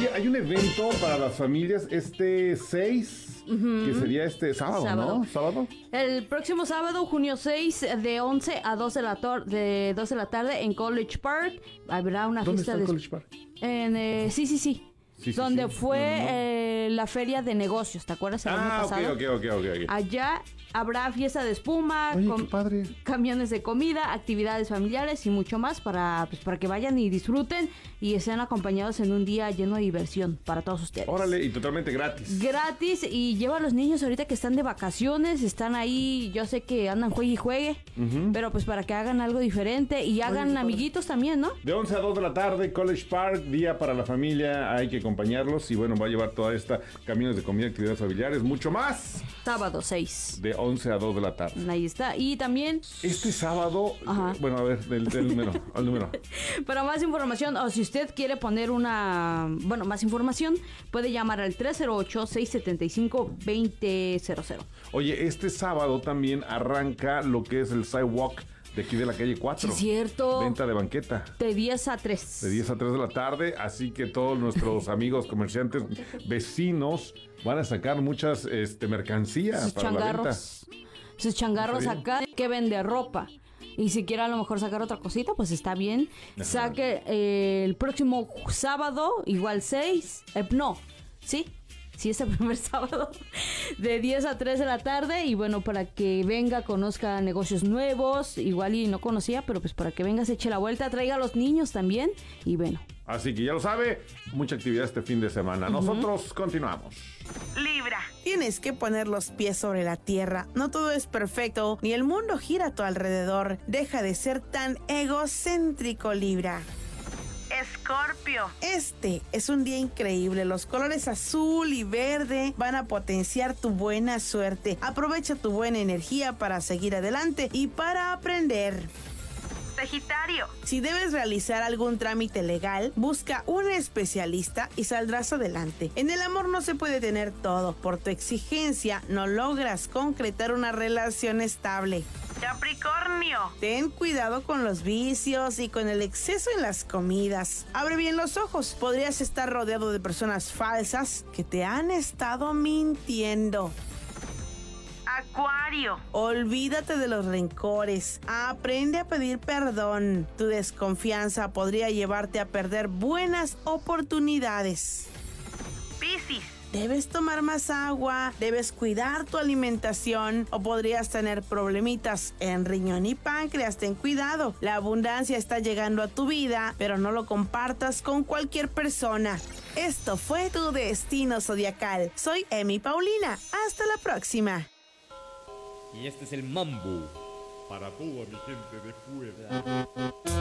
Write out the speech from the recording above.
Oye, hay un evento para las familias este 6, que sería este sábado, ¿no? ¿Sábado? El próximo sábado, junio 6, de 11 a 2 de la tarde en College Park. Habrá una ¿Dónde fiesta está el de... College Park? Sí. Donde fue No. la feria de negocios, ¿te acuerdas el año pasado? Ok. Allá habrá fiesta de espuma, Oye, qué padre. camiones de comida, actividades familiares y mucho más para que vayan y disfruten y estén acompañados en un día lleno de diversión para todos ustedes. Órale, y totalmente gratis. Gratis, y lleva a los niños ahorita que están de vacaciones, están ahí, yo sé que andan juegue y juegue, pero pues para que hagan algo diferente y hagan amiguitos también, ¿no? De 11 a 2 de la tarde, College Park, día para la familia, hay que acompañarlos y bueno, va a llevar toda esta camiones de comida, actividades familiares, mucho más. Sábado 6. De 11 a 2 de la tarde. Ahí está, y también... Este sábado, Ajá. bueno, a ver, del número, al número. Para más información, o si usted quiere poner más información, puede llamar al 308-675-2000. Oye, este sábado también arranca lo que es el Sidewalk de aquí de la calle 4. Sí, cierto. Venta de banqueta. De 10 a 3. De 10 a 3 de la tarde, así que todos nuestros amigos comerciantes, vecinos, van a sacar muchas mercancías Sus para la venta. Sus changarros Está bien. acá que vende ropa. Y si quiere a lo mejor sacar otra cosita, pues está bien. Ajá. Saque el próximo sábado, igual 6. Sí, es el primer sábado, de 10 a 3 de la tarde. Y bueno, para que venga, conozca negocios nuevos. Igual y no conocía, pero pues para que venga, se eche la vuelta, traiga a los niños también. Y bueno. Así que ya lo sabe, mucha actividad este fin de semana. Nosotros continuamos. Libra. Tienes que poner los pies sobre la tierra. No todo es perfecto, ni el mundo gira a tu alrededor. Deja de ser tan egocéntrico, Libra. Escorpio. Este es un día increíble. Los colores azul y verde van a potenciar tu buena suerte. Aprovecha tu buena energía para seguir adelante y para aprender. Sagitario. Si debes realizar algún trámite legal, busca un especialista y saldrás adelante. En el amor no se puede tener todo. Por tu exigencia no logras concretar una relación estable. Capricornio. Ten cuidado con los vicios y con el exceso en las comidas. Abre bien los ojos. Podrías estar rodeado de personas falsas que te han estado mintiendo. Acuario. Olvídate de los rencores. Aprende a pedir perdón. Tu desconfianza podría llevarte a perder buenas oportunidades. Piscis. Debes tomar más agua, debes cuidar tu alimentación o podrías tener problemitas en riñón y páncreas. Ten cuidado. La abundancia está llegando a tu vida, pero no lo compartas con cualquier persona. Esto fue tu destino zodiacal. Soy Emi Paulina. Hasta la próxima. Y este es el mambo para toda mi gente de fuera.